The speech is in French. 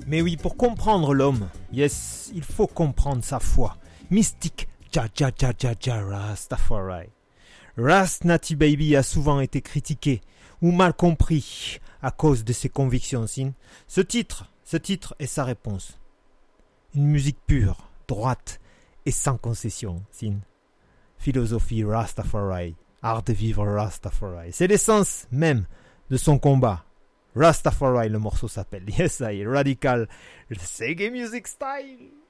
Mais oui, pour comprendre l'homme, yes, il faut comprendre sa foi. Mystique, Rastafari. Ras Natty Baby a souvent été critiqué ou mal compris à cause de ses convictions. Ce titre est sa réponse. Une musique pure, droite et sans concession. Philosophie Rastafari, art de vivre Rastafari. C'est l'essence même de son combat. Rastafari, le morceau s'appelle. Yes, I radical reggae music style.